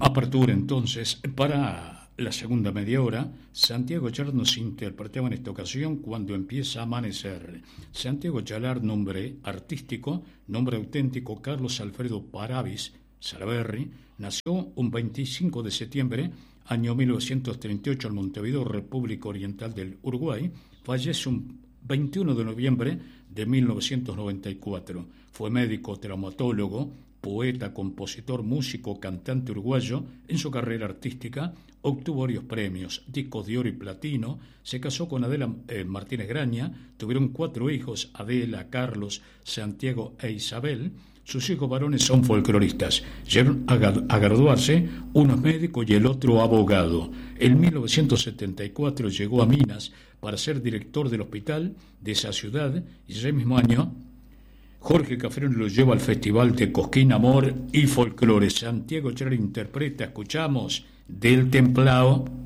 Apertura entonces para la segunda media hora. Santiago Chalar nos interpretaba en esta ocasión Cuando empieza a amanecer. Santiago Chalar, nombre artístico, nombre auténtico Carlos Alfredo Paravis Salaberry, nació un 25 de septiembre, año 1938 en Montevideo, República Oriental del Uruguay. Fallece un 21 de noviembre de 1994. Fue médico, traumatólogo, poeta, compositor, músico, cantante uruguayo. En su carrera artística obtuvo varios premios, discos de oro y platino. Se casó con Adela Martínez Graña. Tuvieron 4 hijos: Adela, Carlos, Santiago e Isabel. Sus hijos varones son folcloristas. Llegaron a graduarse, uno es médico y el otro abogado. En 1974 llegó a Minas para ser director del hospital de esa ciudad, y ese mismo año Jorge Cafrón lo lleva al Festival de Cosquín, Amor y Folclore. Santiago Chalar interpreta, escuchamos, Del Templao.